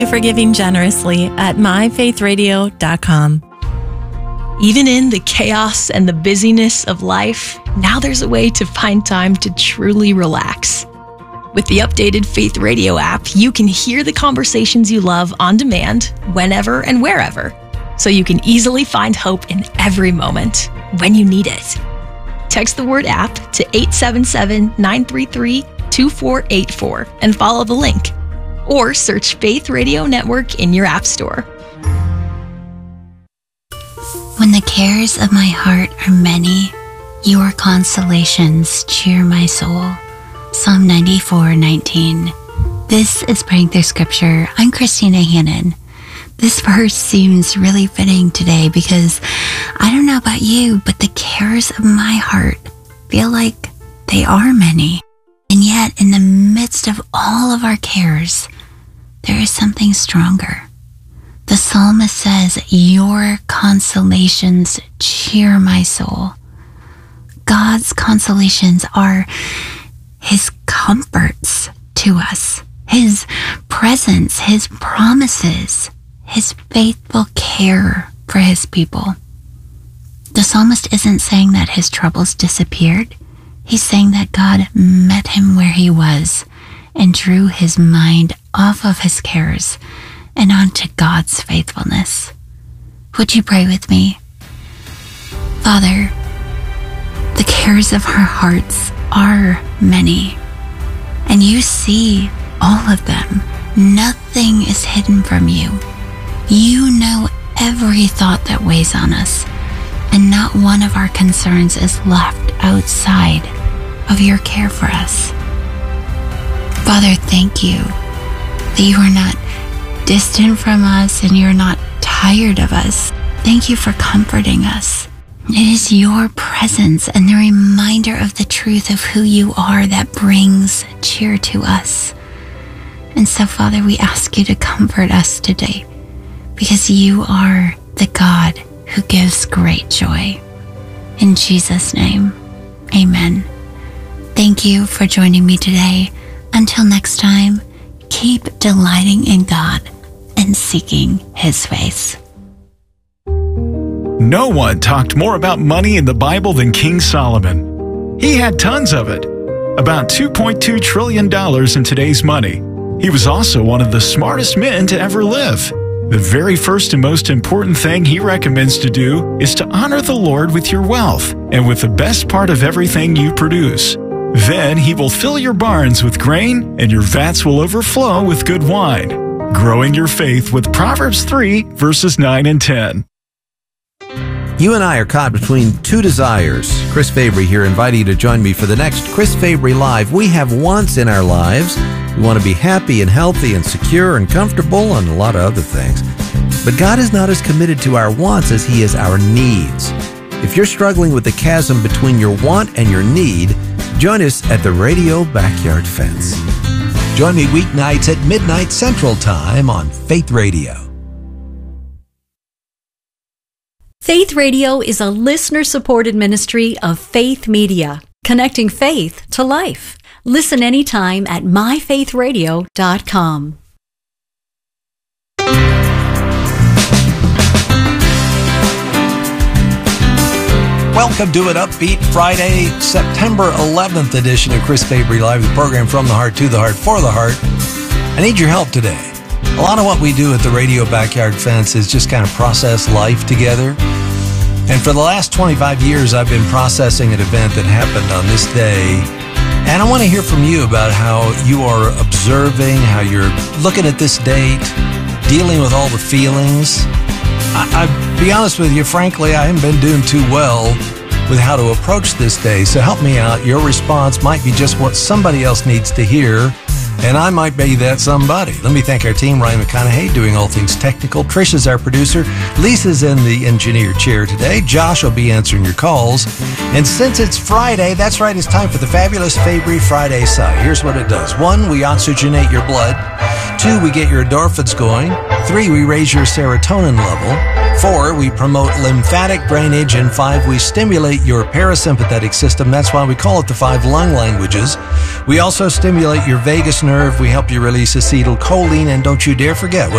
For giving generously at myfaithradio.com. Even in the chaos and the busyness of life, now there's a way to find time to truly relax. With the updated Faith Radio app, you can hear the conversations you love on demand, whenever and wherever, so you can easily find hope in every moment when you need it. Text the word app to 877-933-2484 and follow the link. Or search Faith Radio Network in your app store. When the cares of my heart are many, your consolations cheer my soul. Psalm 94:19. This is Praying Through Scripture. I'm Christina Hannon. This verse seems really fitting today because I don't know about you, but the cares of my heart feel like they are many. And yet, in the midst of all of our cares, there is something stronger. The psalmist says, your consolations cheer my soul. God's consolations are his comforts to us, his presence, his promises, his faithful care for his people. The psalmist isn't saying that his troubles disappeared. He's saying that God met him where he was and drew his mind off of his cares and onto God's faithfulness. Would you pray with me? Father, the cares of our hearts are many, and you see all of them. Nothing is hidden from you. You know every thought that weighs on us, and not one of our concerns is left outside of your care for us. Father, thank you that you are not distant from us and you're not tired of us. Thank you for comforting us. It is your presence and the reminder of the truth of who you are that brings cheer to us. And so, Father, we ask you to comfort us today because you are the God who gives great joy. In Jesus' name, amen. Thank you for joining me today. Until next time, keep delighting in God and seeking his face. No one talked more about money in the Bible than King Solomon. He had tons of it, about $2.2 trillion in today's money. He was also one of the smartest men to ever live. The very first and most important thing he recommends to do is to honor the Lord with your wealth and with the best part of everything you produce. Then he will fill your barns with grain and your vats will overflow with good wine. Growing your faith with Proverbs 3, verses 9 and 10. You and I are caught between two desires. Chris Fabry here, inviting you to join me for the next Chris Fabry Live. We have wants in our lives. We want to be happy and healthy and secure and comfortable and a lot of other things. But God is not as committed to our wants as he is our needs. If you're struggling with the chasm between your want and your need, join us at the Radio Backyard Fence. Join me weeknights at midnight Central Time on Faith Radio. Faith Radio is a listener-supported ministry of Faith Media, connecting faith to life. Listen anytime at myfaithradio.com. Welcome to an upbeat Friday, September 11th edition of Chris Fabry Live, the program from the heart to the heart for the heart. I need your help today. A lot of what we do at the Radio Backyard Fence is just kind of process life together. And for the last 25 years, I've been processing an event that happened on this day. And I want to hear from you about how you are observing, how you're looking at this date, dealing with all the feelings. I'll be honest with you, frankly, I haven't been doing too well with how to approach this day. So help me out. Your response might be just what somebody else needs to hear, and I might be that somebody. Let me thank our team, Ryan McConaughey, doing all things technical. Trisha's our producer. Lisa's in the engineer chair today. Josh will be answering your calls. And since it's Friday, that's right, it's time for the fabulous Fabry Friday side. Here's what it does. 1, we oxygenate your blood. 2, we get your endorphins going. 3, we raise your serotonin level. 4, we promote lymphatic drainage. And 5, we stimulate your parasympathetic system. That's why we call it the 5 lung languages. We also stimulate your vagus nerve. We help you release acetylcholine. And don't you dare forget,